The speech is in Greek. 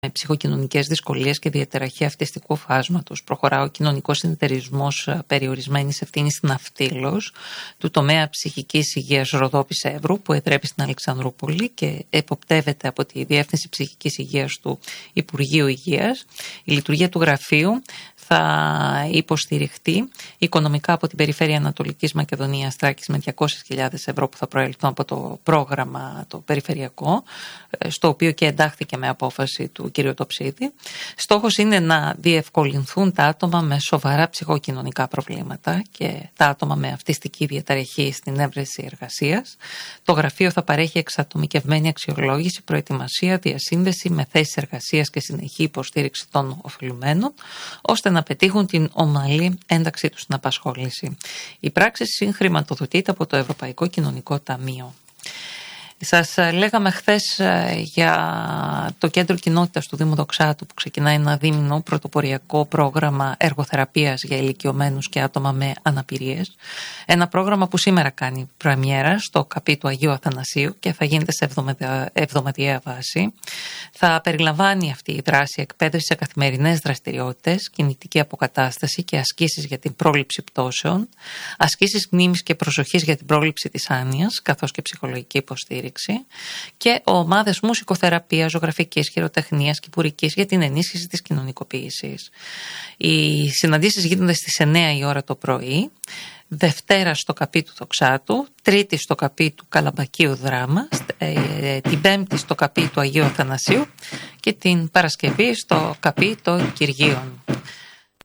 ψυχοκοινωνικές δυσκολίες και διαταραχή αυτιστικού φάσματος. Προχωρά ο κοινωνικός συνεταιρισμός περιορισμένης ευθύνης Ναυτίλος του τομέα ψυχικής υγείας Ροδόπης Εύρου, που εδρέπει στην Αλεξανδρούπολη και εποπτεύεται από τη Διεύθυνση Ψυχικής Υγείας του Υπουργείου Υγείας. Η λειτουργία του γραφείου θα υποστηριχτεί οικονομικά από την Περιφέρεια Ανατολικής Μακεδονίας Θράκης με 200.000 ευρώ που θα προέλθουν από το πρόγραμμα το περιφερειακό, στο οποίο και εντάχθηκε με απόφαση του κ. Τοψίδη. Στόχος είναι να διευκολυνθούν τα άτομα με σοβαρά ψυχοκοινωνικά προβλήματα και τα άτομα με αυτιστική διαταραχή στην έβρεση εργασίας. Το γραφείο θα παρέχει εξατομικευμένη αξιολόγηση, προετοιμασία, διασύνδεση με θέσεις εργασίας και συνεχή υποστήριξη των οφειλουμένων, ώστε να πετύχουν την ομαλή ένταξή τους στην απασχόληση. Η πράξη συγχρηματοδοτείται από το Ευρωπαϊκό Κοινωνικό Ταμείο. Σας λέγαμε χθες για το κέντρο κοινότητας του Δήμου Δοξάτου, που ξεκινάει ένα δίμηνο πρωτοποριακό πρόγραμμα εργοθεραπείας για ηλικιωμένους και άτομα με αναπηρίες. Ένα πρόγραμμα που σήμερα κάνει πρεμιέρα στο ΚΑΠΗ του Αγίου Αθανασίου και θα γίνεται σε εβδομαδιαία βάση. Θα περιλαμβάνει αυτή η δράση εκπαίδευση σε καθημερινές δραστηριότητες, κινητική αποκατάσταση και ασκήσεις για την πρόληψη πτώσεων, ασκήσεις μνήμης και προσοχής για την πρόληψη της άνοιας, καθώς και ψυχολογική υποστήριξη, και ομάδες μουσικοθεραπείας, ζωγραφικής, χειροτεχνίας και κυπουρικής για την ενίσχυση της κοινωνικοποίησης. Οι συναντήσεις γίνονται στις 9 η ώρα το πρωί, Δευτέρα στο ΚΑΠΗ του Δοξάτου, Τρίτη στο ΚΑΠΗ του Καλαμπακίου Δράμα, την Πέμπτη στο ΚΑΠΗ του Αγίου Αθανασίου και την Παρασκευή στο ΚΑΠΗ των Κυργίων.